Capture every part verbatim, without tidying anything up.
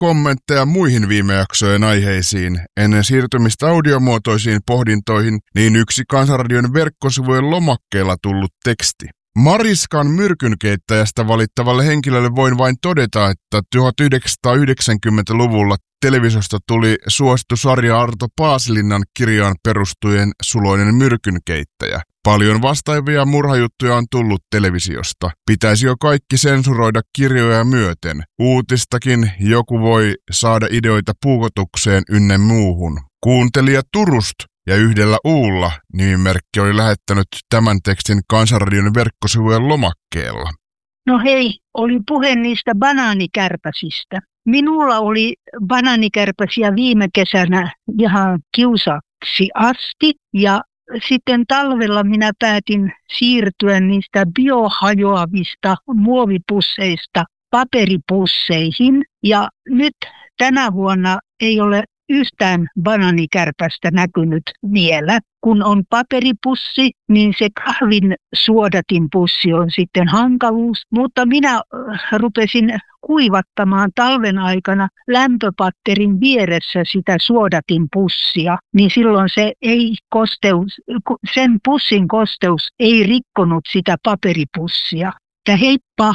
kommentteja muihin viime jaksojen aiheisiin. Ennen siirtymistä audiomuotoisiin pohdintoihin, niin yksi Kansanradion verkkosivujen lomakkeella tullut teksti. Mariskan myrkynkeittäjästä valittavalle henkilölle voin vain todeta, että tuhatyhdeksänsataayhdeksänkymmentäluvulla televisiosta tuli suosittu sarja Arto Paasilinnan kirjaan perustuen Suloinen myrkynkeittäjä. Paljon vastaavia murhajuttuja on tullut televisiosta. Pitäisi jo kaikki sensuroida kirjoja myöten. Uutistakin joku voi saada ideoita puukotukseen ynnä muuhun. Kuuntelija Turust ja yhdellä uulla nimimerkki oli lähettänyt tämän tekstin Kansanradion verkkosivujen lomakkeella. No hei, oli puhe niistä banaanikärpäsistä. Minulla oli banaanikärpäsiä viime kesänä ihan kiusaksi asti ja sitten talvella minä päätin siirtyä niistä biohajoavista muovipusseista paperipusseihin ja nyt tänä vuonna ei ole yhtään banaanikärpästä näkynyt vielä. Kun on paperipussi, niin se kahvin suodatinpussi on sitten hankaluus. Mutta minä rupesin kuivattamaan talven aikana lämpöpatterin vieressä sitä suodatinpussia, niin silloin se ei kosteus, sen pussin kosteus ei rikkonut sitä paperipussia. Ja heippa!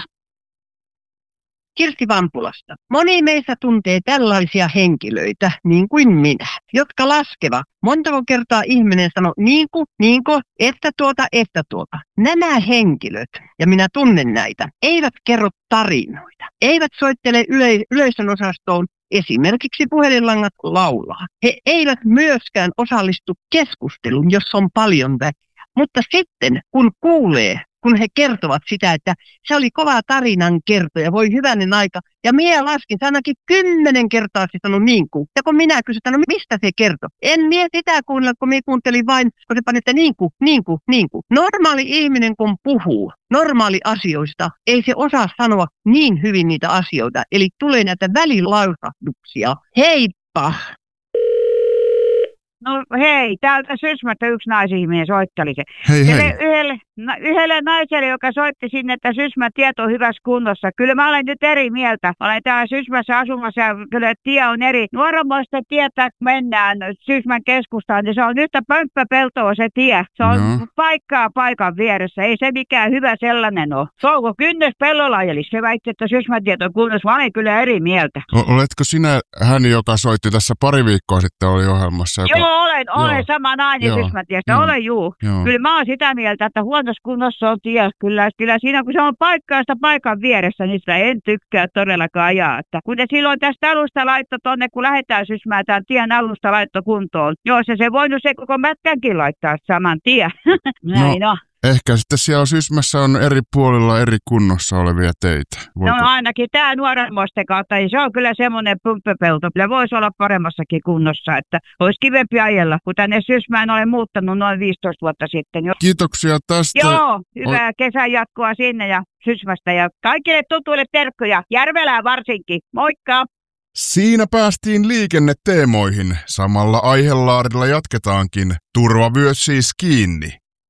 Kirsti Vampulasta. Moni meistä tuntee tällaisia henkilöitä, niin kuin minä, jotka laskevat. Montako kertaa ihminen sanoo niinku, niinku, että tuota, että tuota. Nämä henkilöt, ja minä tunnen näitä, eivät kerro tarinoita. Eivät soittele yle- yleisön osastoon esimerkiksi puhelinlangat laulaa. He eivät myöskään osallistu keskusteluun, jos on paljon väkeä. Mutta sitten, kun kuulee, kun he kertovat sitä, että se oli kova tarinan kertoja, voi hyvänen aika. Ja minä laskin, se ainakin kymmenen kertaa se sanoi niin kuin. Ja kun minä kysyin, no mistä se kertoi? En minä sitä kuunnella, kun minä kuuntelin vain, kun se pani, että niin kuin, niin kuin, niin kuin. Normaali ihminen, kun puhuu normaali asioista, ei se osaa sanoa niin hyvin niitä asioita. Eli tulee näitä välilaurahduksia. Heippa! No hei, täältä Sysmästä yksi naisihminen soitteli se. Hei hei. Yhdelle, na, yhdelle naiselle, joka soitti sinne, että Sysmän tieto on hyvässä kunnossa. Kyllä mä olen nyt eri mieltä. Mä olen täällä Sysmässä asumassa ja kyllä tie on eri. Nuoromoista tietää, kun mennään Sysmän keskustaan, niin se on yhtä pömppäpeltoa se tie. Se on no. paikkaa paikan vieressä. Ei se mikään hyvä sellainen ole. Se onko kynnys pellolla, eli se väitti, että Sysmän tieto on kunnossa. Mä olen kyllä eri mieltä. O- oletko sinä hän, joka soitti tässä pari viikkoa sitten oli ohjelmassa? Joka... Joo, olen, olen Joo. sama nainen Sysmätiestä. Olen juu. Joo. Kyllä mä oon sitä mieltä, että huonossa kunnossa on tie. Kyllä, kyllä siinä, kun se on paikkaista paikan vieressä, niin sitä en tykkää todellakaan ajaa. Että kun ne silloin tästä alusta laittoi tonne, kun lähdetään Sysmään, tämän tien alusta laitto kuntoon. Joo, se se voinut se koko mätkänkin laittaa saman tien. Näin no. on. Ehkä sitten siellä Sysmässä on eri puolilla eri kunnossa olevia teitä. Voiko... No ainakin tämä nuorenmoisten kautta, niin se on kyllä semmoinen pumppepelto. Kyllä voisi olla paremmassakin kunnossa, että olisi kivempi ajella, kun tänne Sysmään olen muuttanut noin viisitoista vuotta sitten. Jo. Kiitoksia tästä. Joo, hyvää o... kesän jatkoa sinne ja Sysmästä ja kaikille tutuille terkkoja, Järvelään varsinkin. Moikka! Siinä päästiin liikenneteemoihin. Samalla aihelaarilla jatketaankin. Turvavyöt siis kiinni.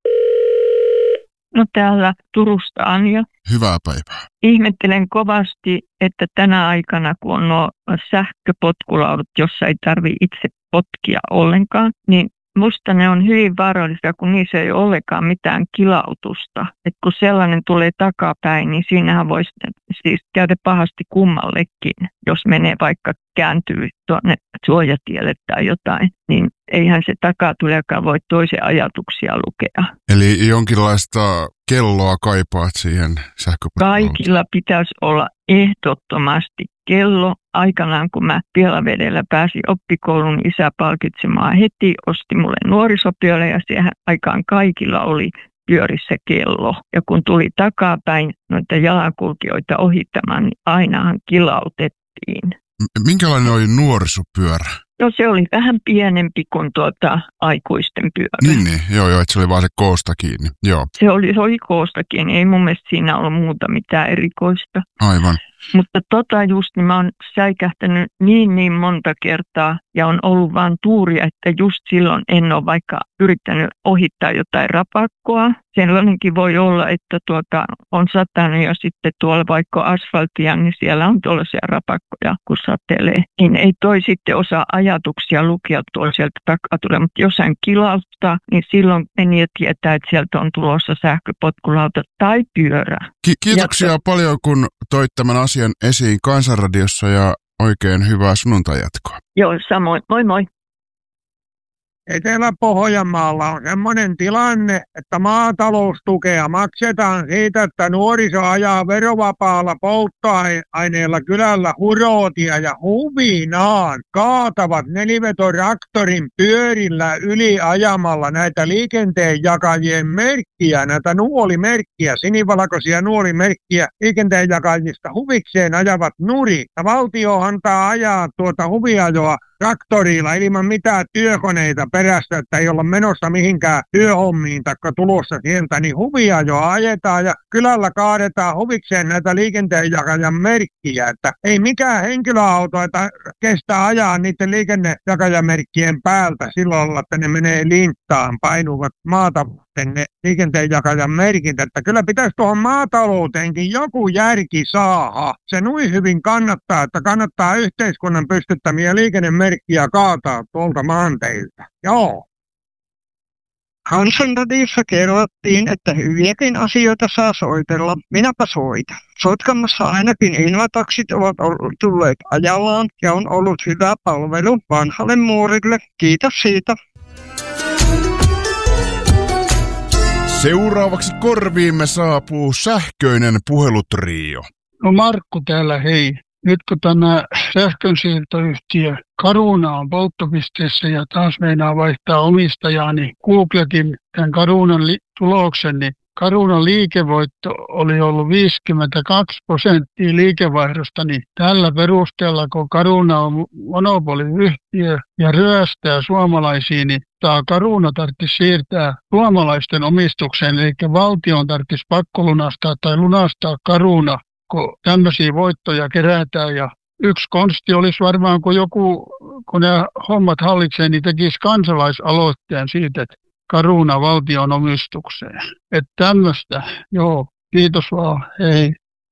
No täällä Turusta Anja. Hyvää päivää. Ihmettelen kovasti, että tänä aikana, kun on nuo sähköpotkulaudat, jossa ei tarvitse itse potkia ollenkaan, niin musta ne on hyvin vaarallisia, kun niissä ei ole ollenkaan mitään kilautusta. Et kun sellainen tulee takapäin, niin siinähän voisi siis käydä pahasti kummallekin, jos menee vaikka kääntyy tuonne suojatielle tai jotain, niin eihän se takatulijakaan voi toisen ajatuksia lukea. Eli jonkinlaista kelloa kaipaat siihen sähköpotkulautaan? Kaikilla pitäisi olla ehdottomasti kello. Aikanaan, kun mä Pielavedellä pääsin oppikoulun, isä palkitsemaan heti, osti mulle nuorisopyörä ja siihen aikaan kaikilla oli pyörissä kello. Ja kun tuli takapäin noita jalankulkijoita ohittamaan, niin ainahan kilautettiin. M- minkälainen oli nuorisopyörä? No se oli vähän pienempi kuin tuota aikuisten pyörä. Niin, niin. Joo, joo, että se oli vaan se koosta kiinni. Joo. Se oli, se oli koosta kiinni, ei mun mielestä siinä ollut muuta mitään erikoista. Aivan. Mutta tota just, niin mä oon säikähtänyt niin niin monta kertaa ja on ollut vaan tuuria, että just silloin en ole vaikka yrittänyt ohittaa jotain rapakkoa. Sellainenkin voi olla, että tuota, on satanut ja sitten tuolla vaikka asfalttia, niin siellä on tuollaisia rapakkoja, kun satelee. Niin ei toi sitten osaa ajatuksia lukia tuolla sieltä takaa tulee, mutta jos hän kilauttaa, niin silloin meni ja tietää, että sieltä on tulossa sähköpotkulauta tai pyörä. Ki- kiitoksia ja paljon, kun toit tämän asian esiin Kansanradiossa ja oikein hyvää sunnuntai-jatkoa. Joo, samoin. Moi moi. Etelä-Pohjanmaalla on semmoinen tilanne, että maataloustukea maksetaan siitä, että nuoriso ajaa verovapaalla polttoaineella kylällä hurootia ja huvinaan kaatavat nelivetoraktorin pyörillä yli ajamalla näitä liikenteenjakajien merkkiä, näitä nuolimerkkiä, sinivalkoisia nuolimerkkiä liikenteenjakajista huvikseen ajavat nuri. Ja valtio antaa ajaa tuota huviajoa traktorilla ilman mitään työkoneita perässä, että ei olla menossa mihinkään työhommiin taikka tulossa sieltä, niin huvia jo ajetaan ja kylällä kaadetaan huvikseen näitä liikenteenjakajan merkkiä, että ei mikään henkilöauto, että kestää ajaa niiden liikennejakajamerkkien päältä silloin, että ne menee linttaan, painuvat maata ne liikenteenjakajan merkit, että kyllä pitäisi tuohon maatalouteenkin joku järki saada. Se nui hyvin kannattaa, että kannattaa yhteiskunnan pystyttämiä liikennemerkkiä kaataa tuolta maanteilta. Joo. Kansanradiossa kerrottiin, että hyviäkin asioita saa soitella. Minäpä soitan. Sotkamossa ainakin invataksit ovat tulleet ajallaan ja on ollut hyvä palvelu vanhalle muurille. Kiitos siitä. Seuraavaksi korviimme saapuu sähköinen puhelutrio. No Markku täällä, hei. Nyt kun tämä sähkönsiirtoyhtiö Caruna on polttopisteessä ja taas meinaa vaihtaa omistajaa, niin googletin tämän Carunan li- tuloksen, niin Carunan liikevoitto oli ollut viisikymmentäkaksi prosenttia liikevaihdosta, niin tällä perusteella, kun Caruna on monopoliyhtiö ja ryöstää suomalaisia, niin tämä Caruna tarvitsisi siirtää suomalaisten omistukseen, eli valtion tarvitsisi pakkolunastaa tai lunastaa Caruna, kun tämmöisiä voittoja kerätään. Ja yksi konsti olisi varmaan, kun joku, kun ne hommat hallitsee, niin tekisi kansalaisaloitteen siitä, että Caruna valtion omistukseen. Että tämmöistä, joo, kiitos vaan, hei.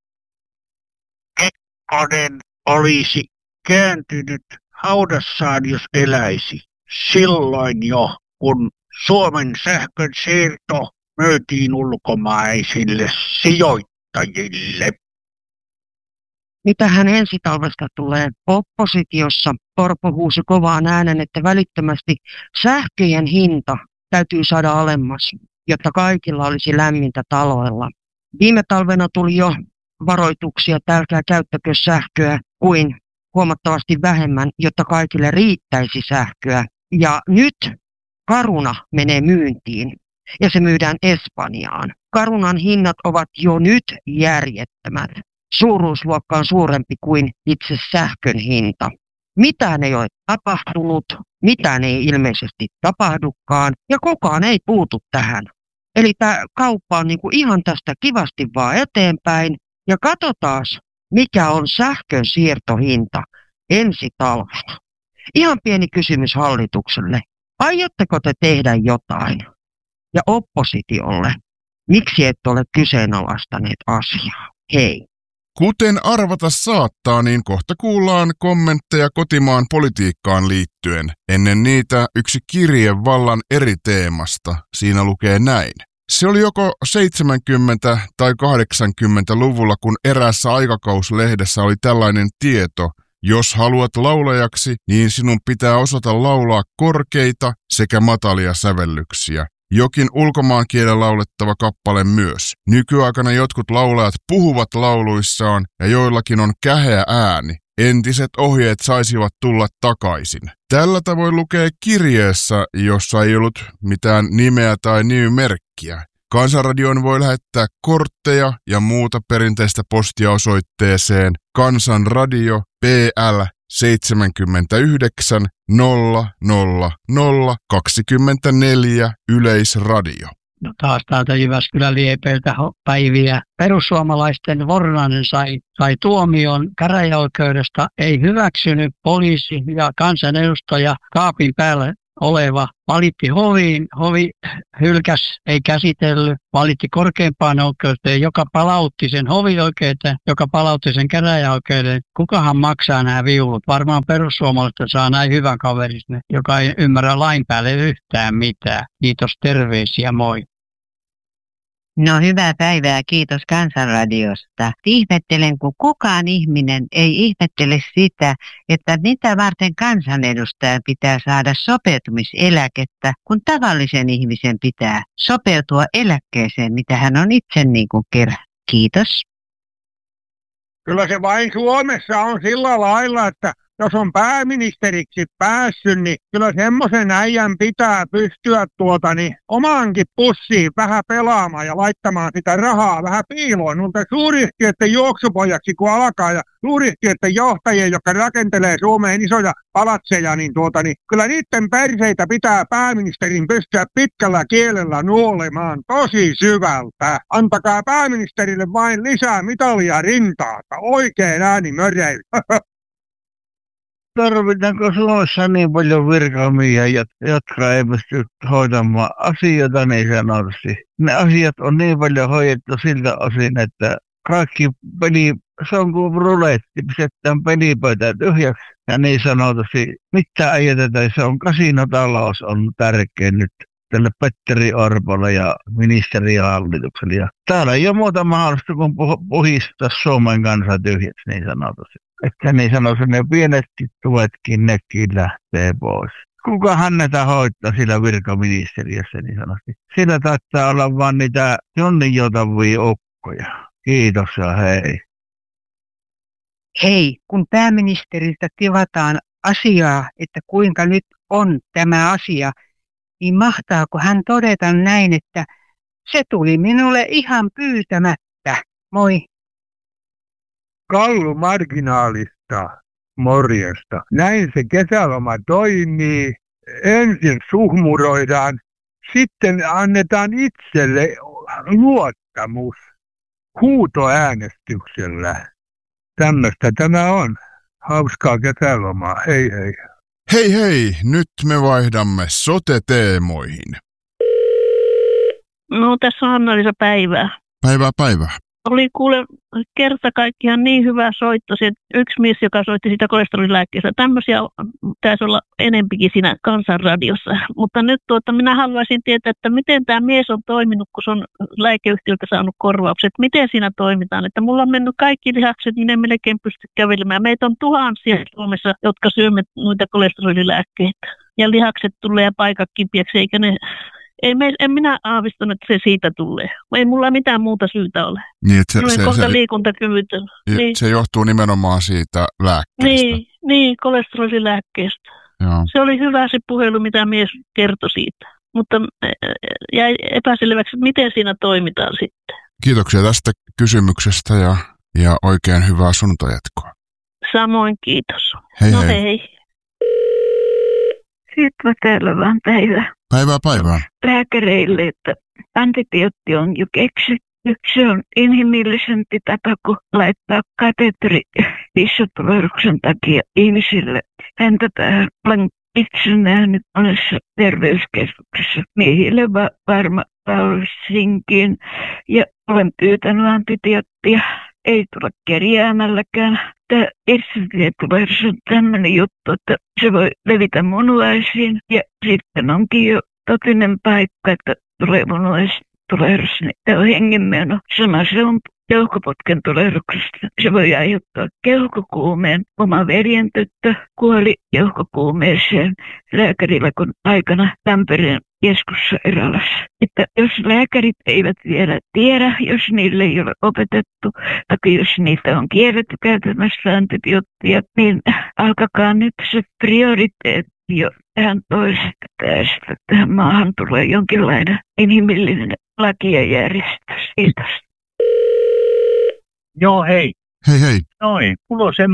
Kekkonen olisi kääntynyt haudassaan, jos eläisi. Silloin jo, kun Suomen sähkön siirto myytiin ulkomaisille sijoittajille. Mitähän ensi talvesta tulee? Oppositiossa Orpo huusi kovaan äänen, että välittömästi sähköjen hinta täytyy saada alemmas, jotta kaikilla olisi lämmintä taloilla. Viime talvena tuli jo varoituksia, että älkää käyttäkö sähköä kuin huomattavasti vähemmän, jotta kaikille riittäisi sähköä. Ja nyt Caruna menee myyntiin ja se myydään Espanjaan. Carunan hinnat ovat jo nyt järjettömät. Suuruusluokka on suurempi kuin itse sähkön hinta. Mitään ei ole tapahtunut, mitään ei ilmeisesti tapahdukaan ja kukaan ei puutu tähän. Eli tämä kauppa on niinku ihan tästä kivasti vaan eteenpäin ja katsotaan, mikä on sähkön siirtohinta ensi talvena. Ihan pieni kysymys hallitukselle. Aiotteko te tehdä jotain? Ja oppositiolle, miksi et ole kyseenalaistaneet asiaa? Hei. Kuten arvata saattaa, niin kohta kuullaan kommentteja kotimaan politiikkaan liittyen. Ennen niitä yksi kirje vallan eri teemasta. Siinä lukee näin. Se oli joko seitsemänkymmentä- tai kahdeksankymmentäluvulla, kun eräässä aikakauslehdessä oli tällainen tieto. Jos haluat laulajaksi, niin sinun pitää osata laulaa korkeita sekä matalia sävellyksiä. Jokin ulkomaankielen laulettava kappale myös. Nykyaikana jotkut laulajat puhuvat lauluissaan ja joillakin on käheä ääni. Entiset ohjeet saisivat tulla takaisin. Tällä tavoin lukee kirjeessä, jossa ei ollut mitään nimeä tai nimimerkkiä. Kansanradioon voi lähettää kortteja ja muuta perinteistä postia osoitteeseen Kansanradio P L seitsemänkymmentäyhdeksän nolla nolla nolla kaksikymmentäneljä Yleisradio. No taas täältä Jyväskylän Liepeiltä päiviä. Perussuomalaisten Vornanen sai, sai tuomion käräjäoikeudesta, ei hyväksynyt poliisi ja kansanedustaja kaapin päällä oleva valitti hoviin, hovi hylkäs, ei käsitellyt, valitti korkeimpaan oikeuteen, joka palautti sen hovioikeuteen, joka palautti sen käräjäoikeuden. Kukahan maksaa nämä viulut? Varmaan perussuomalaiset saa näin hyvän kaverin, joka ei ymmärrä lain päälle yhtään mitään. Kiitos, terveisiä, moi. No hyvää päivää, kiitos Kansanradiosta. Ihmettelen, kun kukaan ihminen ei ihmettele sitä, että mitä varten kansanedustajan pitää saada sopeutumiseläkettä, kun tavallisen ihmisen pitää sopeutua eläkkeeseen, mitä hän on itse niin kuin kerran. Kiitos. Kyllä se vain Suomessa on sillä lailla, että jos on pääministeriksi päässyt, niin kyllä semmoisen äijän pitää pystyä tuota, niin omaankin pussiin vähän pelaamaan ja laittamaan sitä rahaa vähän piiloon. Mutta suuryhtiöiden juoksupojaksi kun alkaa ja suuryhtiöiden johtajien, jotka rakentelee Suomeen isoja palatseja, niin, tuota, niin kyllä niiden perseitä pitää pääministerin pystyä pitkällä kielellä nuolemaan tosi syvältä. Antakaa pääministerille vain lisää mitalia rintaata. Oikein ääni möreillä. Tarvitaanko Suomessa niin paljon virkamiehiä, jotka ei pysty hoitamaan asioita niin sanotusti? Ne asiat on niin paljon hoidettu siltä osin, että kaikki peli, se on kuin ruletti, pistetään pelipöytä tyhjäksi ja niin sanotusti, mitä ajetetaan, se on kasinotalous on tärkeä nyt tälle Petteri Orpolle ja ministeriöhallitukselle. Ja täällä ei ole muuta mahdollista kuin puhistaa Suomen kanssa tyhjäksi niin sanotusti. Että niin sanoisin, ne pienetkin tuetkin nekin lähtee pois. Kukahan näitä hoitaa sillä virkaministeriössä niin sanotusti? Sillä taitaa olla vaan niitä jonninjoutavia ukkoja. Kiitos ja hei. Hei, kun pääministeriltä tivataan asiaa, että kuinka nyt on tämä asia, niin mahtaako hän todeta näin, että se tuli minulle ihan pyytämättä. Moi. Kallu marginaalista morjesta. Näin se kesäloma toimii. Ensin suhmuroidaan, sitten annetaan itselle luottamus huutoäänestyksellä. Tämmöistä tämä on. Hauskaa kesälomaa. Hei hei. Hei hei, nyt me vaihdamme sote-teemoihin. No tässä on Anna-Liisa päivää. Päivää päivää. Oli kuule kerta kaikkiaan niin hyvä soitto, se yksi mies, joka soitti sitä kolesterolilääkkeestä. Tämmöisiä pitäisi olla enempikin siinä Kansanradiossa. Mutta nyt tuota, minä haluaisin tietää, että miten tämä mies on toiminut, kun se on lääkeyhtiöltä saanut korvaukset. Miten siinä toimitaan? Että mulla on mennyt kaikki lihakset, minä en melkein pysty kävelemään. Meitä on tuhansia Suomessa, jotka syömme noita kolesterolilääkkeitä. Ja lihakset tulee paikat kipiäksi, eikä ne... Ei me, en minä aavistanut, että se siitä tulee. Ei mulla mitään muuta syytä ole. Niin, se, Olen se, kohta se, liikuntakyvytön. Se, niin. se johtuu nimenomaan siitä lääkkeestä. Niin, niin kolesterolilääkkeestä. Joo. Se oli hyvä se puhelu, mitä mies kertoi siitä. Mutta jäi epäselväksi, että miten siinä toimitaan sitten. Kiitoksia tästä kysymyksestä ja, ja oikein hyvää sunnuntajatkoa. Samoin kiitos. Hei no hei. hei. Sitten täällä vaan päivä. Päivää päivää. Lääkäreille, että antibiootti on jo keksitty. Se on inhimillisempi tapa kuin laittaa kateteri pissotulehduksen takia ihmisille. Häntä tähän olen itse nähnyt monessa terveyskeskuksessa miehille va- varma paulisinkin ja olen pyytänyt antibioottia. Ei tule kerjäämälläkään. Tämä irssitietulehdus on tämmöinen juttu, että se voi levitä munuaisiin ja sitten onkin jo totinen paikka, että tulee munuaistulehdus, niin tämä on hengenmeno. Sama se on keuhkoputken tulehduksesta. Se voi aiheuttaa keuhkokuumeen. Oma veljen tyttö kuoli keuhkokuumeeseen lääkärillä kun aikana Tampereen keskussairaalassa. Että jos lääkärit eivät vielä tiedä, jos niille ei ole opetettu, tai jos niitä on kielletty käytämässä antibioottia, niin alkakaa nyt se prioriteetti jo tähän toisesta päästä. Tähän maahan tulee jonkinlainen inhimillinen laki ja järjestys. Kiitos. Joo, hei. Hei hei. Noin, mulla on semmoinen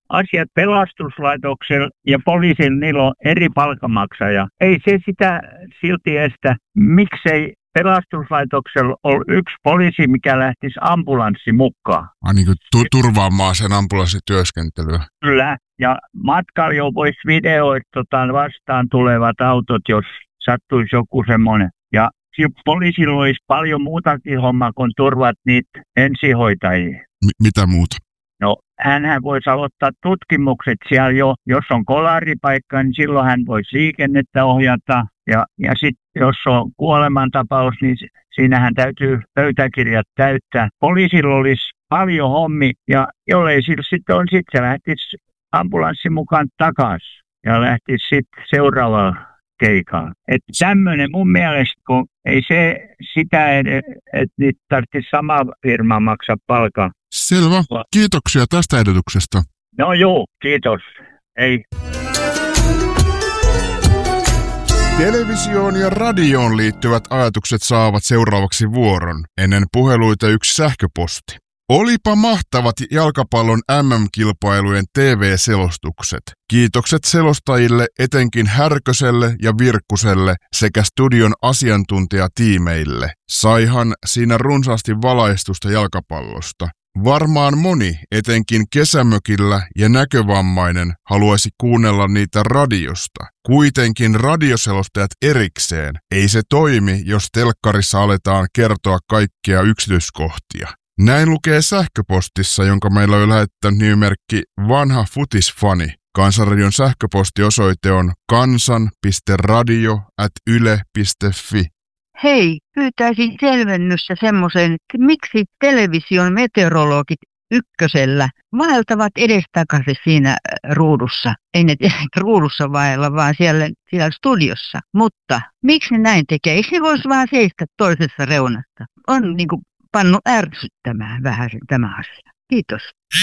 asiat pelastuslaitoksella ja poliisin, niillä on eri palkanmaksaja. Ei se sitä silti estä. Miksei pelastuslaitoksella ole yksi poliisi, mikä lähtisi ambulanssi mukaan? Ah, niin kuin tu- turvaamaan sen ambulanssityöskentelyä. Kyllä, ja matkalla jo voisi videoida tota, vastaan tulevat autot, jos sattuisi joku semmoinen. Ja poliisilla olisi paljon muutakin hommaa, kun turvat niitä ensihoitajia. M- mitä muuta? No, hänhän voisi aloittaa tutkimukset siellä jo. Jos on kolaripaikka, niin silloin hän voisi liikennettä ohjata. Ja, ja sitten jos on kuolemantapaus, niin siinähän täytyy pöytäkirjat täyttää. Poliisilla olisi paljon hommi, ja jollei sillä sitten on, sitten se lähtisi ambulanssin mukaan takaisin ja lähtisi sitten seuraavaan keikalla. Että tämmöinen mun mielestä, kun ei se sitä, että niitä tarvitsisi sama firma maksaa palkan. Selvä. Kiitoksia tästä ehdotuksesta. No joo, kiitos. Ei. Televisioon ja radioon liittyvät ajatukset saavat seuraavaksi vuoron. Ennen puheluita yksi sähköposti. Olipa mahtavat jalkapallon M M-kilpailujen T V-selostukset. Kiitokset selostajille, etenkin Härköselle ja Virkkuselle sekä studion asiantuntijatiimeille. Saihan siinä runsaasti valaistusta jalkapallosta. Varmaan moni, etenkin kesämökillä ja näkövammainen, haluaisi kuunnella niitä radiosta. Kuitenkin radioselostajat erikseen. Ei se toimi, jos telkkarissa aletaan kertoa kaikkia yksityiskohtia. Näin lukee sähköpostissa, jonka meillä on lähettänyt nimimerkki Vanha Futisfani. Kansanradion sähköpostiosoite on kansan piste radio ät yle piste fi. Hei, pyytäisin selvennystä semmoisen, että miksi television meteorologit ykkösellä vaeltavat edestakaisin siinä ruudussa. Ei ne ruudussa vaella, vaan siellä, siellä studiossa. Mutta miksi ne näin tekee? Eikö ne voisi vaan seistä toisessa reunasta? On niin kuin pannut ärsyttämään vähän tämä asia. Kiitos.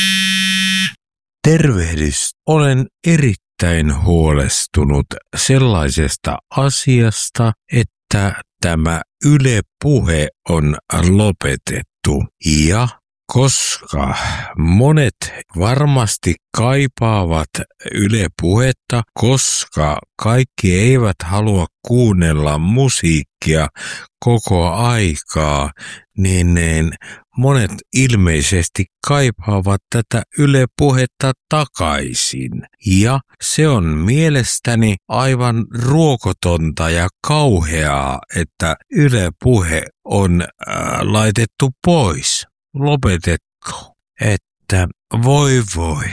Tervehdys. Olen erittäin huolestunut sellaisesta asiasta, että tämä Yle Puhe on lopetettu. Ja koska monet varmasti kaipaavat Yle Puhetta, koska kaikki eivät halua kuunnella musiikkia koko aikaa, niin, niin monet ilmeisesti kaipaavat tätä Yle Puhetta takaisin. Ja se on mielestäni aivan ruokotonta ja kauheaa, että Yle Puhe on äh, laitettu pois. Lopetettu, että voi voi.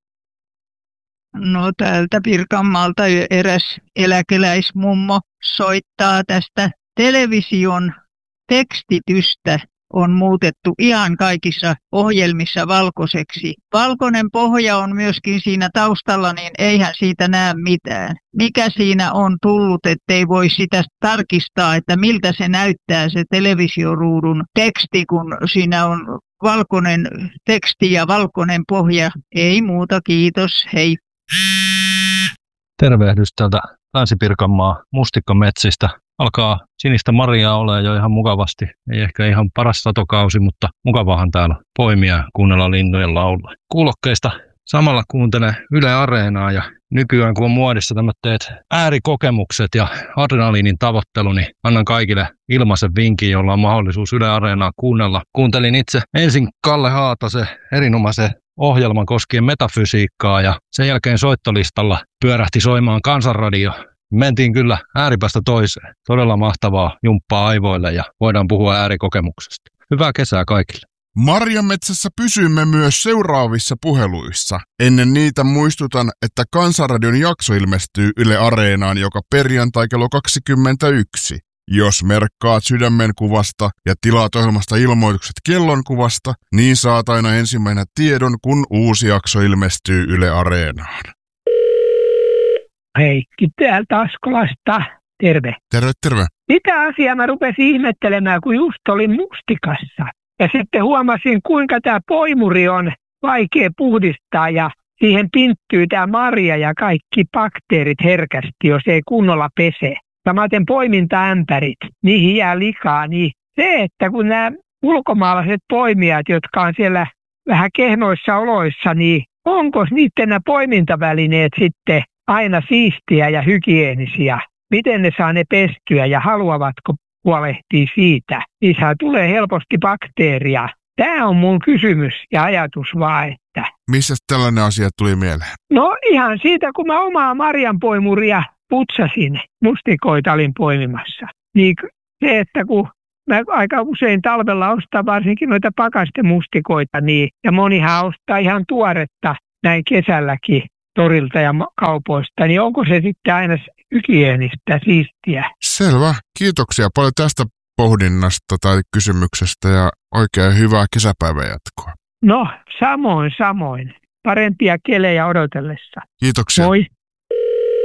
No täältä Pirkanmaalta eräs eläkeläismummo soittaa tästä television tekstitystä. On muutettu ihan kaikissa ohjelmissa valkoiseksi. Valkoinen pohja on myöskin siinä taustalla, niin eihän siitä näe mitään. Mikä siinä on tullut, ettei voi sitä tarkistaa, että miltä se näyttää se televisioruudun teksti, kun siinä on valkoinen teksti ja valkoinen pohja. Ei muuta, kiitos, hei. Tervehdys täältä Länsi-Pirkanmaa mustikkametsistä. Alkaa sinistä marjaa olemaan jo ihan mukavasti. Ei ehkä ihan paras satokausi, mutta mukavahan täällä poimia ja kuunnella lintujen laulua. Kuulokkeista samalla kuuntelen Yle Areenaa ja nykyään kun on muodissa tämmöiset äärikokemukset ja adrenaliinin tavoittelu, niin annan kaikille ilmaisen vinkin, jolla on mahdollisuus Yle Areenaa kuunnella. Kuuntelin itse ensin Kalle Haatasen erinomaisen ohjelman koskien metafysiikkaa ja sen jälkeen soittolistalla pyörähti soimaan Kansanradio. Mentiin kyllä ääripäästä toiseen. Todella mahtavaa jumppaa aivoille ja voidaan puhua äärikokemuksesta. Hyvää kesää kaikille. Marjametsässä pysymme myös seuraavissa puheluissa. Ennen niitä muistutan, että Kansanradion jakso ilmestyy Yle Areenaan joka perjantai kello kaksikymmentäyksi. Jos merkkaat sydämen kuvasta ja tilaat ohjelmasta ilmoitukset kellonkuvasta, niin saat aina ensimmäisenä tiedon, kun uusi jakso ilmestyy Yle Areenaan. Heikki täältä Askolasta. Terve. Terve, terve. Mitä asiaa mä rupesin ihmettelemään, kun just olin mustikassa. Ja sitten huomasin, kuinka tämä poimuri on vaikea puhdistaa ja siihen pinttyy tämä marja ja kaikki bakteerit herkästi, jos ei kunnolla pese. Samaten poimintaämpärit, niihin jää likaa. Niin se, että kun nämä ulkomaalaiset poimijat, jotka on siellä vähän kehnoissa oloissa, niin onko niiden nämä poimintavälineet sitten aina siistiä ja hygienisiä? Miten ne saa ne pestyä ja haluavatko huolehtia siitä? Niissähän tulee helposti bakteeria. Tämä on mun kysymys ja ajatus vaan, että... Missä tällainen asia tuli mieleen? No ihan siitä, kun mä omaa marjanpoimuria putsasin, mustikoita olin poimimassa. Niin se, että kun mä aika usein talvella ostan varsinkin noita pakastemustikoita, niin, ja monihan ostaa ihan tuoretta näin kesälläkin torilta ja kaupoista, niin onko se sitten aina hygienistä, siistiä? Selvä. Kiitoksia paljon tästä pohdinnasta tai kysymyksestä ja oikein hyvää kesäpäivän jatkoa. No, samoin, samoin. Parempia kelejä odotellessa. Kiitoksia. Moi.